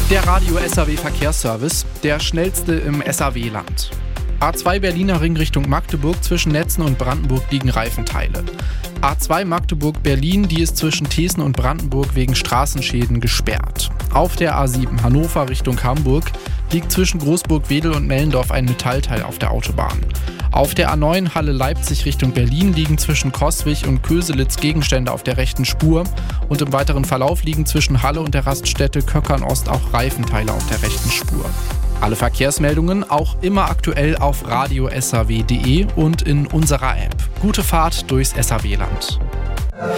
Der Radio SAW Verkehrsservice, der schnellste im SAW-Land. A2 Berliner Ring Richtung Magdeburg, zwischen Netzen und Brandenburg liegen Reifenteile. A2 Magdeburg-Berlin, die ist zwischen Thesen und Brandenburg wegen Straßenschäden gesperrt. Auf der A7 Hannover Richtung Hamburg liegt zwischen Großburg-Wedel und Mellendorf ein Metallteil auf der Autobahn. Auf der A9 Halle-Leipzig Richtung Berlin liegen zwischen Coswig und Köselitz Gegenstände auf der rechten Spur und im weiteren Verlauf liegen zwischen Halle und der Raststätte Köckern-Ost auch Reifenteile auf der rechten Spur. Alle Verkehrsmeldungen auch immer aktuell auf radio-saw.de und in unserer App. Gute Fahrt durchs SAW-Land.